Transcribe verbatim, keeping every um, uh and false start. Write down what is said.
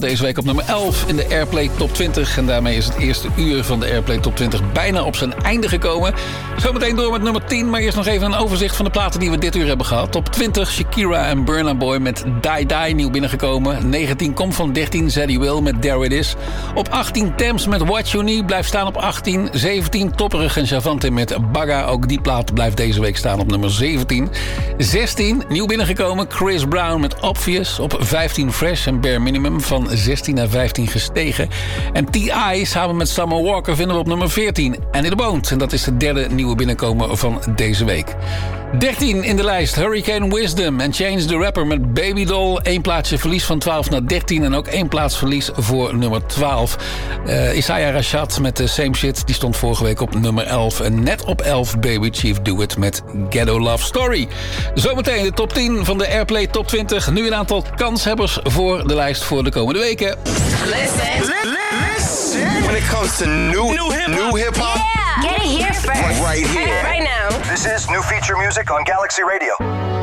Deze week op nummer elf in de Airplay Top twintig. En daarmee is het eerste uur van de Airplay Top twintig bijna op zijn einde gekomen. Zometeen door met nummer tien. Maar eerst nog even een overzicht van de platen die we dit uur hebben gehad. Op twintig Shakira en Burna Boy met Die Die, nieuw binnengekomen. negentien komt van dertien Zadie Will met There It Is. Op achttien Thames met What You Need blijft staan op achttien. zeventien Topperig en Chavante met Bagga. Ook die plaat blijft deze week staan op nummer zeventien. zestien, nieuw binnengekomen, Chris Brown met Obvious. Op vijftien Fresh en Bare Minimum, van zestien naar vijftien gestegen. En T I samen met Summer Walker vinden we op nummer veertien. En in de Boont. En dat is de derde nieuwe binnenkomer van deze week. dertien in de lijst, Hurricane Wisdom en Change the Rapper met Baby Doll. Eén plaatsje verlies van twaalf naar dertien en ook één plaats verlies voor nummer twaalf. Uh, Isaiah Rashad met de Same Shit, die stond vorige week op nummer elf. En net op elf Baby Chief Do It met Ghetto Love Story. Zometeen de top tien van de Airplay Top twintig. Nu een aantal kanshebbers voor de lijst voor de komende weken. Listen. Listen. When it comes to new, new hip-hop. New hip-hop. Yeah. Get it here first. Right here. Right now. This is new feature music on Galaxy Radio.